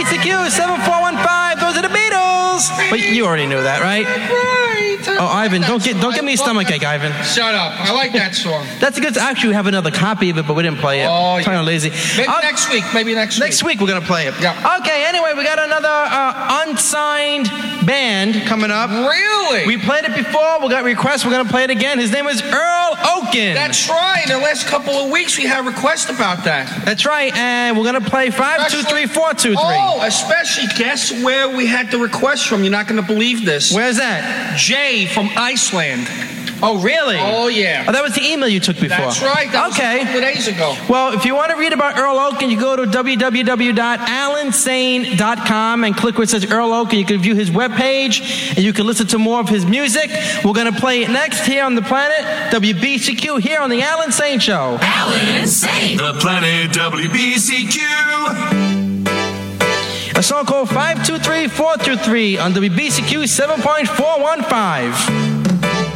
WBCQ 7415. Those are the Beatles. But you already knew that, right? Oh, Ivan, don't give me a stomachache, Ivan. Shut up. I like that song. That's good. Actually, we have another copy of it, but we didn't play it. Oh, yeah. Kind of lazy. Maybe next week. Next week we're going to play it. Yeah. Okay, anyway, we got another unsigned band coming up. Really? We played it before. We got requests. We're going to play it again. His name is Earl Oaken. That's right. In the last couple of weeks, we had requests about that. That's right. And we're going to play 5, 2, 3, 4, 2, 3. Oh, especially guess where we had the request from. You're not going to believe this. Where's that? Jay from Iceland. Oh, really? Oh, yeah. Oh, that was the email you took before. That's right. That was a couple of days ago. Well, if you want to read about Earl Oaken, you go to www.alansane.com and click where it says Earl Oaken. You can view his webpage, and you can listen to more of his music. We're going to play it next here on the planet, WBCQ, here on the Alan Sane Show. Alan Sane. The planet WBCQ. A song called 523-423 on WBCQ 7.415.